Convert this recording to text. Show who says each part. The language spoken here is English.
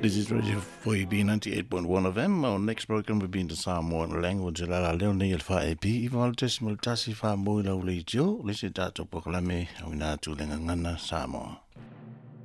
Speaker 1: This is Radio 4EB 98.1 of M. Our next program will be in the Samoan language. La leo nei alfa EP. Iwa al tesimal tasi wha mo ila ule i tio. Lisi tato pokalame au ina tu lenga ngana Samoa.